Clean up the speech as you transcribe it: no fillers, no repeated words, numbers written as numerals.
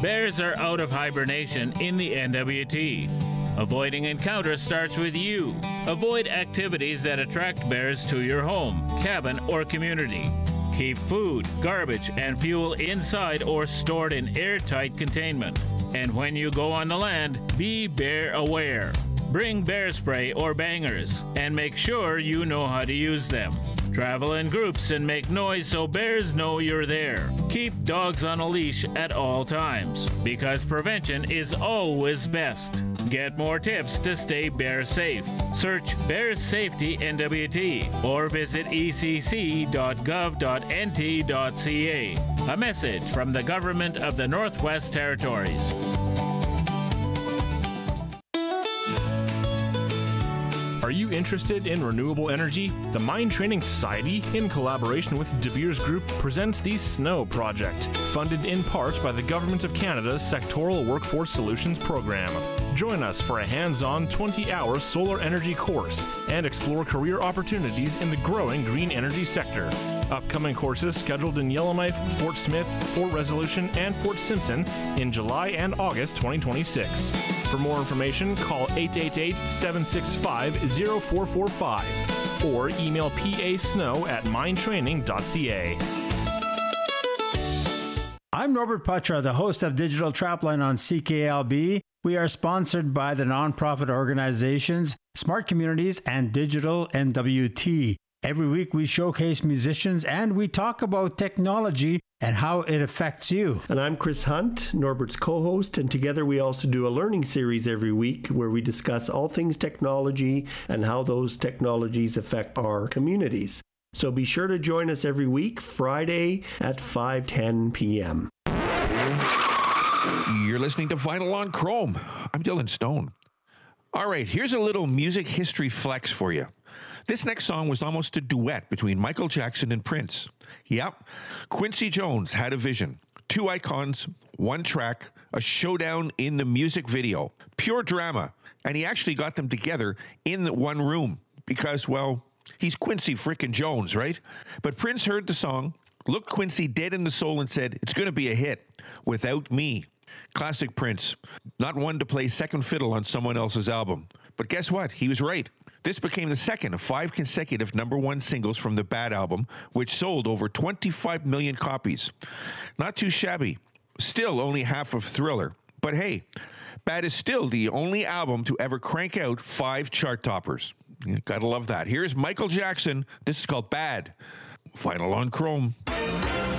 Bears are out of hibernation in the NWT. Avoiding encounters starts with you. Avoid activities that attract bears to your home, cabin, or community. Keep food, garbage, and fuel inside or stored in airtight containment. And when you go on the land, be bear aware. Bring bear spray or bangers, and make sure you know how to use them. Travel in groups and make noise so bears know you're there. Keep dogs on a leash at all times, because prevention is always best. Get more tips to stay bear safe. Search Bear Safety NWT or visit ecc.gov.nt.ca. A message from the Government of the Northwest Territories. Are you interested in renewable energy? The Mine Training Society, in collaboration with De Beers Group, presents the SNOW Project, funded in part by the Government of Canada's Sectoral Workforce Solutions Program. Join us for a hands-on 20-hour solar energy course and explore career opportunities in the growing green energy sector. Upcoming courses scheduled in Yellowknife, Fort Smith, Fort Resolution, and Fort Simpson in July and August 2026. For more information, call 888-765-0445 or email pasnow@minetraining.ca. I'm Norbert Patra, the host of Digital Trapline on CKLB. We are sponsored by the nonprofit organizations Smart Communities and Digital NWT. Every week we showcase musicians and we talk about technology and how it affects you. And I'm Chris Hunt, Norbert's co-host, and together we also do a learning series every week where we discuss all things technology and how those technologies affect our communities. So be sure to join us every week, Friday at 5:10 p.m. You're listening to Vinyl on Chrome. I'm Dylan Stone. All right, here's a little music history flex for you. This next song was almost a duet between Michael Jackson and Prince. Yep, Quincy Jones had a vision. Two icons, one track, a showdown in the music video. Pure drama. And he actually got them together in one room because, well, he's Quincy frickin' Jones, right? But Prince heard the song, looked Quincy dead in the soul and said, it's going to be a hit without me. Classic Prince. Not one to play second fiddle on someone else's album. But guess what? He was right. This became the second of 5 consecutive #1 singles from the Bad album, which sold over 25 million copies. Not too shabby. Still only half of Thriller. But hey, Bad is still the only album to ever crank out 5 chart toppers. You gotta love that. Here's Michael Jackson. This is called Bad. Vinyl on Chrome.